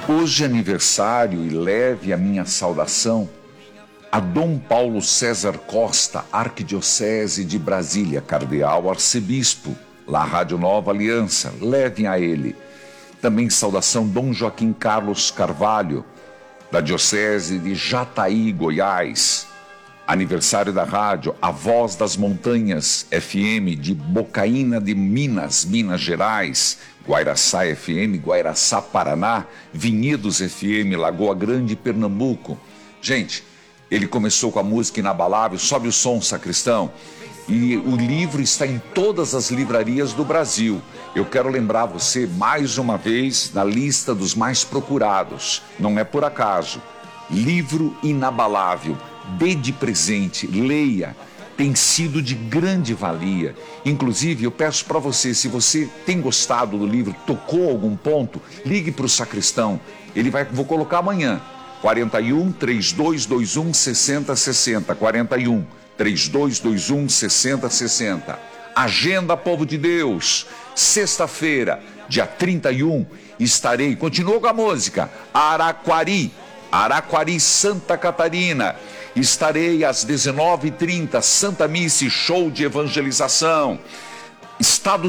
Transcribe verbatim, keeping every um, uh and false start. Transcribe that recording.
Hoje é aniversário e leve a minha saudação a Dom Paulo César Costa, arquidiocese de Brasília, cardeal arcebispo, lá Rádio Nova Aliança, levem a ele. Também saudação Dom Joaquim Carlos Carvalho, da diocese de Jataí, Goiás. Aniversário da rádio A Voz das Montanhas, F M de Bocaina de Minas, Minas Gerais, Guairaçá F M, Guairaçá, Paraná, Vinhedos F M, Lagoa Grande, Pernambuco. Gente, ele começou com a música inabalável, sobe o som, sacristão, e o livro está em todas as livrarias do Brasil. Eu quero lembrar você, mais uma vez, na lista dos mais procurados, não é por acaso. Livro inabalável, dê de presente, leia, tem sido de grande valia. Inclusive, eu peço para você, se você tem gostado do livro, tocou algum ponto, ligue para o sacristão, ele vai, vou colocar amanhã, quarenta e um, três dois dois um, sessenta sessenta, quarenta e um, três dois dois um, sessenta sessenta. Agenda, povo de Deus, sexta-feira, dia trinta e um, estarei, continua com a música, Araquari, Araquari, Santa Catarina. Estarei às dezenove e trinta, Santa Missa, show de evangelização. Estado